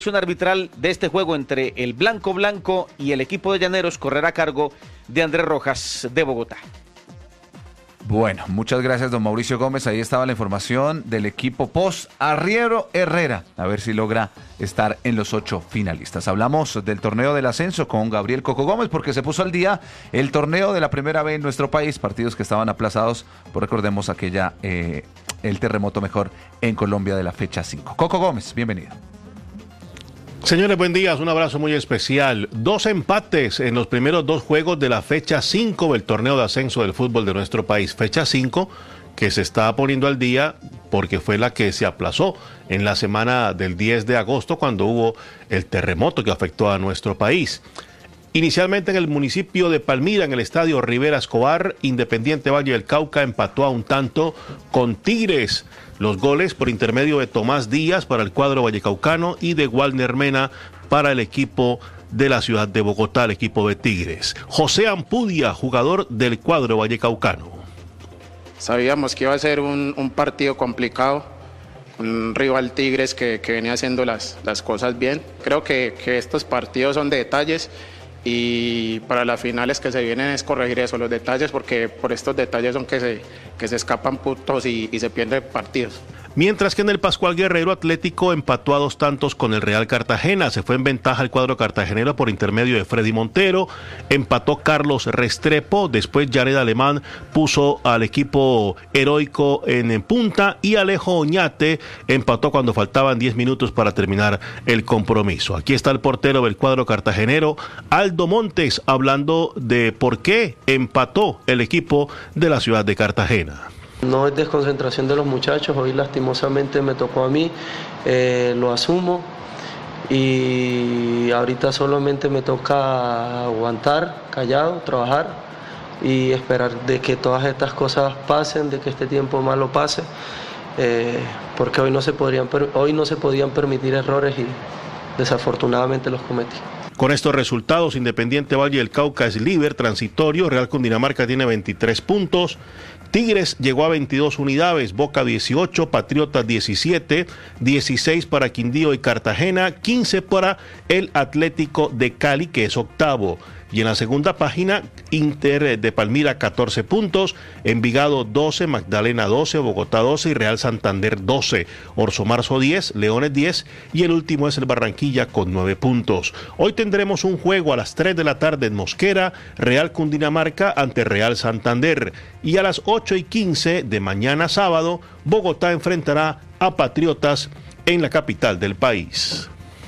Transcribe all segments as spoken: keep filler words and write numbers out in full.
arbitral de este juego entre el Blanco Blanco y el equipo de Llaneros correrá a cargo de Andrés Rojas de Bogotá. Bueno, muchas gracias, don Mauricio Gómez. Ahí estaba la información del equipo post Arriero Herrera. A ver si logra estar en los ocho finalistas. Hablamos del torneo del ascenso con Gabriel Coco Gómez porque se puso al día el torneo de la primera B en nuestro país. Partidos que estaban aplazados por, recordemos, aquella, eh, el terremoto mejor en Colombia de la fecha cinco. Coco Gómez, bienvenido. Señores, buen día, un abrazo muy especial. Dos empates en los primeros dos juegos de la fecha cinco del torneo de ascenso del fútbol de nuestro país. Fecha cinco que se está poniendo al día porque fue la que se aplazó en la semana del diez de agosto cuando hubo el terremoto que afectó a nuestro país. Inicialmente en el municipio de Palmira, en el estadio Rivera Escobar, Independiente Valle del Cauca empató a un tanto con Tigres. Los goles por intermedio de Tomás Díaz para el cuadro vallecaucano y de Walner Mena para el equipo de la ciudad de Bogotá, el equipo de Tigres. José Ampudia, jugador del cuadro vallecaucano. Sabíamos que iba a ser un, un partido complicado, un rival Tigres que, que venía haciendo las, las cosas bien. Creo que, que estos partidos son de detalles y para las finales que se vienen es corregir eso, los detalles, porque por estos detalles son que se, que se escapan puntos y, y se pierden partidos. Mientras que en el Pascual Guerrero, Atlético empató a dos tantos con el Real Cartagena. Se fue en ventaja el cuadro cartagenero por intermedio de Freddy Montero. Empató Carlos Restrepo. Después Jared Alemán puso al equipo heroico en punta. Y Alejo Oñate empató cuando faltaban diez minutos para terminar el compromiso. Aquí está el portero del cuadro cartagenero, Aldo Montes, hablando de por qué empató el equipo de la ciudad de Cartagena. No es desconcentración de los muchachos, hoy lastimosamente me tocó a mí, eh, lo asumo y ahorita solamente me toca aguantar, callado, trabajar y esperar de que todas estas cosas pasen, de que este tiempo malo pase, eh, porque hoy no se podrían, hoy no se podían permitir errores y desafortunadamente los cometí. Con estos resultados, Independiente Valle del Cauca es líder transitorio, Real Cundinamarca tiene veintitrés puntos, Tigres llegó a veintidós unidades, Boca dieciocho, Patriotas diecisiete, dieciséis para Quindío y Cartagena, quince para el Atlético de Cali, que es octavo. Y en la segunda página, Inter de Palmira catorce puntos, Envigado doce, Magdalena doce, Bogotá doce y Real Santander doce, Orso Marzo diez, Leones diez y el último es el Barranquilla con nueve puntos. Hoy tendremos un juego a las tres de la tarde en Mosquera, Real Cundinamarca ante Real Santander, y a las ocho y quince de mañana sábado, Bogotá enfrentará a Patriotas en la capital del país.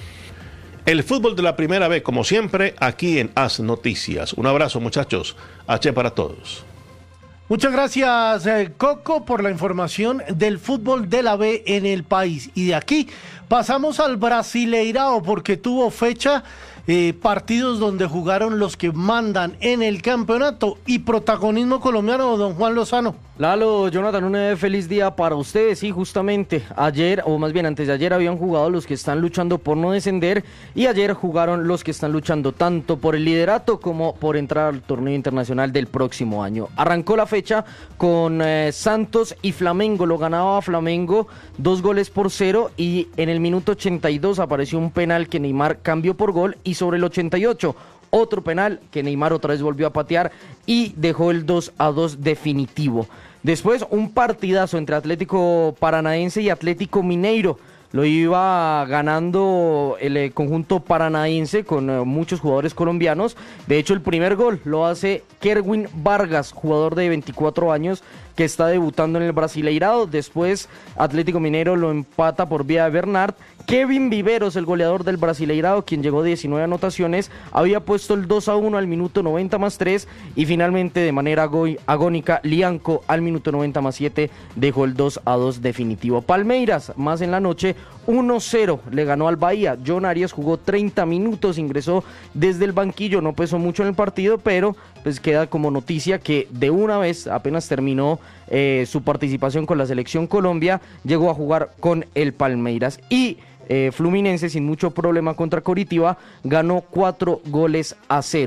El fútbol de la primera B, como siempre, aquí en As Noticias. Un abrazo, muchachos. H para todos. Muchas gracias, eh, Coco, por la información del fútbol de la B en el país. Y de aquí pasamos al Brasileirao, porque tuvo fecha, eh, partidos donde jugaron los que mandan en el campeonato y protagonismo colombiano, don Juan Lozano. Lalo, Jonathan, un feliz día para ustedes. Sí, justamente ayer, o más bien antes de ayer, habían jugado los que están luchando por no descender y ayer jugaron los que están luchando tanto por el liderato como por entrar al torneo internacional del próximo año. Arrancó la fecha con eh, Santos y Flamengo, lo ganaba Flamengo dos goles por cero y en el minuto ochenta y dos apareció un penal que Neymar cambió por gol y sobre el ochenta y ocho otro penal que Neymar otra vez volvió a patear y dejó el dos a dos definitivo. Después un partidazo entre Atlético Paranaense y Atlético Mineiro. Lo iba ganando el eh, conjunto paranaense con eh, muchos jugadores colombianos. De hecho, el primer gol lo hace Kerwin Vargas, jugador de veinticuatro años que está debutando en el Brasileirao. Después Atlético Mineiro lo empata por vía de Bernard. Kevin Viveros, el goleador del Brasileirao, quien llegó a diecinueve anotaciones, había puesto el dos a uno al minuto noventa más tres y finalmente de manera agónica Lianco al minuto noventa más siete dejó el dos a dos definitivo. Palmeiras, más en la noche, uno cero le ganó al Bahía. John Arias jugó treinta minutos, ingresó desde el banquillo, no pesó mucho en el partido, pero pues queda como noticia que de una vez, apenas terminó eh, su participación con la selección Colombia, llegó a jugar con el Palmeiras. Y eh, Fluminense, sin mucho problema contra Coritiba, ganó cuatro goles a cero.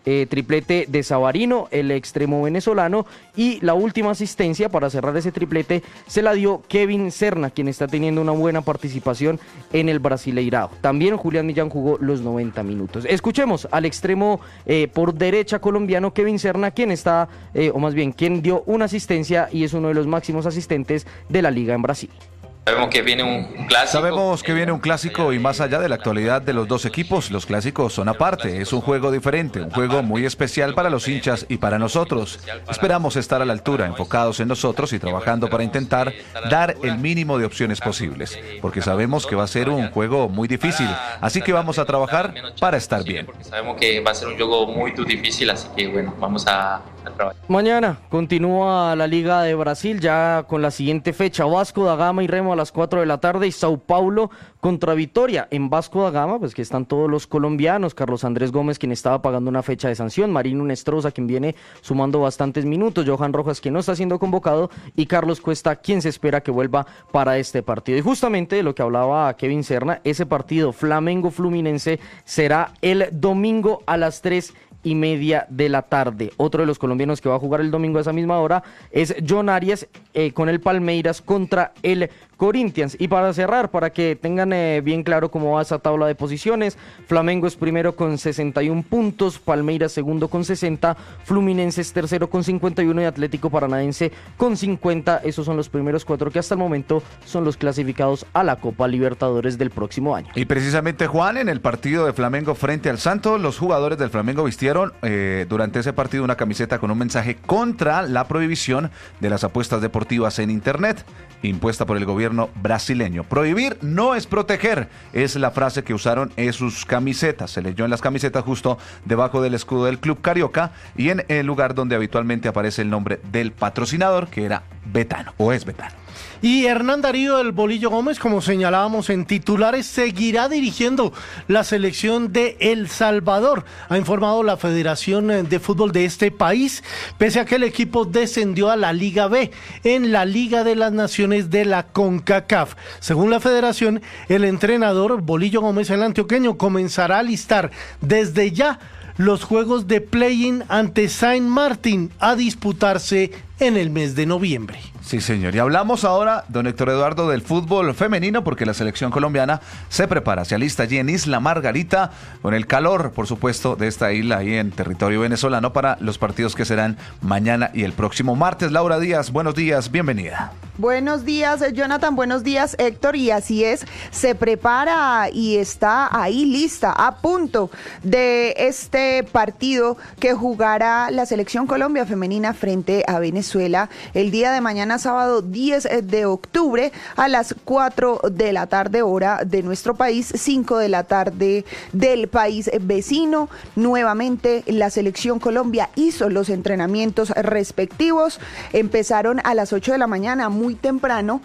eh, triplete de Savarino, el extremo venezolano, y la última asistencia para cerrar ese triplete se la dio Kevin Serna, quien está teniendo una buena participación en el Brasileirao. También Julián Millán jugó los noventa minutos. Escuchemos al extremo eh, por derecha colombiano Kevin Serna, quien está, eh, o más bien, quien dio una asistencia y es uno de los máximos asistentes de la liga en Brasil. Sabemos que viene un clásico. Sabemos que viene un clásico y más allá de la actualidad de los dos equipos, los clásicos son aparte. Es un juego diferente, un juego muy especial para los hinchas y para nosotros. Esperamos estar a la altura, enfocados en nosotros y trabajando para intentar dar el mínimo de opciones posibles, porque sabemos que va a ser un juego muy difícil, así que vamos a trabajar para estar bien. Porque sabemos que va a ser un juego muy difícil, así que bueno, vamos a, a trabajar. Mañana continúa la Liga de Brasil ya con la siguiente fecha: Vasco da Gama y Remo a las cuatro de la tarde y Sao Paulo contra Vitória. En Vasco da Gama, pues que están todos los colombianos: Carlos Andrés Gómez, quien estaba pagando una fecha de sanción, Marino Nestroza, quien viene sumando bastantes minutos, Johan Rojas, quien no está siendo convocado, y Carlos Cuesta, quien se espera que vuelva para este partido. Y justamente de lo que hablaba Kevin Serna, ese partido Flamengo-Fluminense será el domingo a las tres y media de la tarde. Otro de los colombianos que va a jugar el domingo a esa misma hora es John Arias eh, con el Palmeiras contra el Corinthians. Y para cerrar, para que tengan eh, bien claro cómo va esa tabla de posiciones: Flamengo es primero con sesenta y un puntos, Palmeiras segundo con sesenta, Fluminense es tercero con cincuenta y uno y Atlético Paranaense con cincuenta. Esos son los primeros cuatro que hasta el momento son los clasificados a la Copa Libertadores del próximo año. Y precisamente, Juan, en el partido de Flamengo frente al Santos, los jugadores del Flamengo vistieron eh, durante ese partido una camiseta con un mensaje contra la prohibición de las apuestas deportivas en internet impuesta por el gobierno brasileño. Prohibir no es proteger, es la frase que usaron en sus camisetas. Se leyó en las camisetas justo debajo del escudo del Club Carioca y en el lugar donde habitualmente aparece el nombre del patrocinador, que era Betano, o es Betano. Y Hernán Darío del Bolillo Gómez, como señalábamos en titulares, seguirá dirigiendo la selección de El Salvador, ha informado la Federación de Fútbol de este país, pese a que el equipo descendió a la Liga B, en la Liga de las Naciones de la CONCACAF. Según la Federación, el entrenador Bolillo Gómez, el antioqueño, comenzará a listar desde ya los juegos de play-in ante Saint Martin a disputarse en el mes de noviembre. Sí, señor. Y hablamos ahora, don Héctor Eduardo, del fútbol femenino, porque la selección colombiana se prepara, se alista allí en Isla Margarita, con el calor, por supuesto, de esta isla ahí en territorio venezolano, para los partidos que serán mañana y el próximo martes. Laura Díaz, buenos días, bienvenida. Buenos días, Jonathan, buenos días, Héctor, y así es, se prepara y está ahí lista, a punto de este partido que jugará la selección Colombia femenina frente a Venezuela el día de mañana, sábado diez de octubre, a las cuatro de la tarde, hora de nuestro país, cinco de la tarde del país vecino. Nuevamente la selección Colombia hizo los entrenamientos respectivos, empezaron a las ocho de la mañana, muy temprano,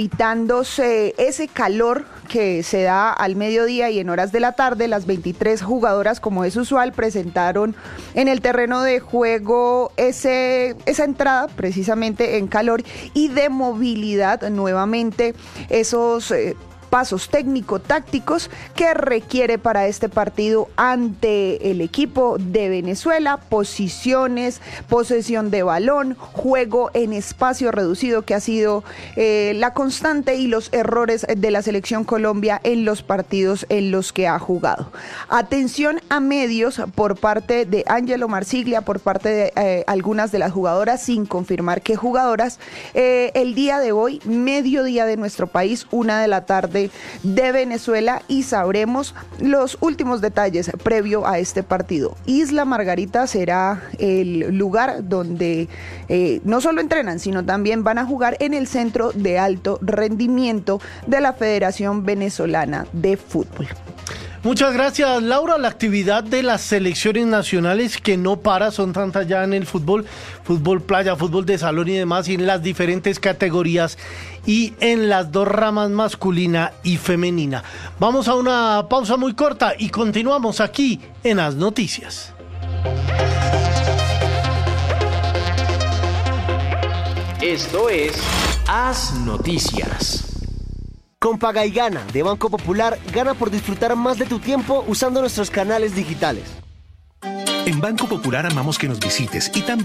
evitándose ese calor que se da al mediodía y en horas de la tarde. Las veintitrés jugadoras, como es usual, presentaron en el terreno de juego ese, esa entrada precisamente en calor y de movilidad, nuevamente esos eh, pasos técnico-tácticos que requiere para este partido ante el equipo de Venezuela: posiciones, posesión de balón, juego en espacio reducido, que ha sido eh, la constante y los errores de la selección Colombia en los partidos en los que ha jugado. Atención a medios por parte de Ángelo Marsiglia, por parte de eh, algunas de las jugadoras, sin confirmar qué jugadoras. Eh, el día de hoy, mediodía de nuestro país, una de la tarde de Venezuela, y sabremos los últimos detalles previo a este partido. Isla Margarita será el lugar donde eh, no solo entrenan, sino también van a jugar en el Centro de Alto Rendimiento de la Federación Venezolana de Fútbol. Muchas gracias, Laura. La actividad de las selecciones nacionales, que no para, son tantas ya en el fútbol, fútbol playa, fútbol de salón y demás, y en las diferentes categorías y en las dos ramas, masculina y femenina. Vamos a una pausa muy corta y continuamos aquí en As Noticias. Esto es As Noticias. Con Paga y Gana de Banco Popular, gana por disfrutar más de tu tiempo usando nuestros canales digitales. En Banco Popular amamos que nos visites y también